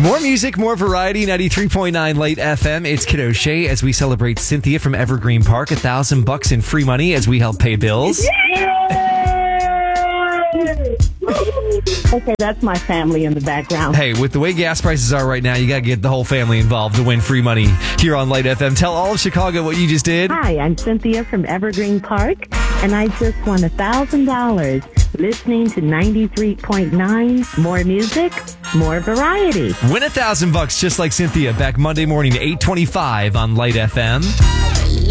More music, more variety, 93.9 Light FM. It's Kid O'Shea as we celebrate Cynthia from Evergreen Park. $1,000 in free money as we help pay bills. Okay, that's my family in the background. Hey, with the way gas prices are right now, you got to get the whole family involved to win free money here on Light FM. Tell all of Chicago what you just did. Hi, I'm Cynthia from Evergreen Park, and I just won $1,000 listening to 93.9. More music, more variety. Win $1,000 just like Cynthia back Monday morning at 8:25 on Light FM.